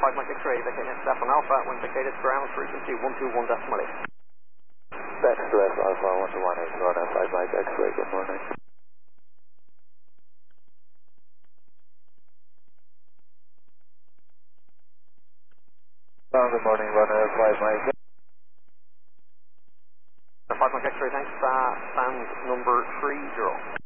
5 Mike X-ray, vacating at Stefan Alpha, when vacated ground frequency 121.8. Backslash Alpha 121, Run 5 Mike X-ray, good morning. Good morning, Run 5 Mike. 5 Mike X-ray, thanks, stand number 30.